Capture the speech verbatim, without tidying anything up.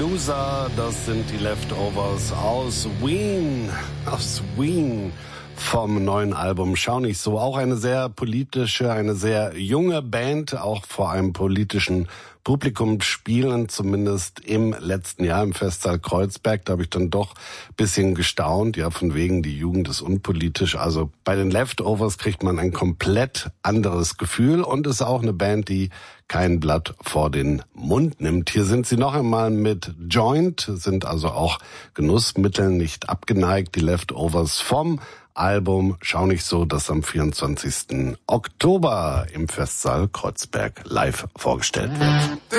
Loser, das sind die Leftovers aus Wien, aus Wien vom neuen Album Schau nicht so. Auch eine sehr politische, eine sehr junge Band, auch vor einem politischen Publikum spielen, zumindest im letzten Jahr im Festsaal Kreuzberg. Da habe ich dann doch ein bisschen gestaunt, ja, von wegen die Jugend ist unpolitisch. Also bei den Leftovers kriegt man ein komplett anderes Gefühl und ist auch eine Band, die kein Blatt vor den Mund nimmt. Hier sind sie noch einmal mit Joint, sind also auch Genussmitteln nicht abgeneigt, die Leftovers vom Album Schau nicht so, das am vierundzwanzigsten Oktober im Festsaal Kreuzberg live vorgestellt wird.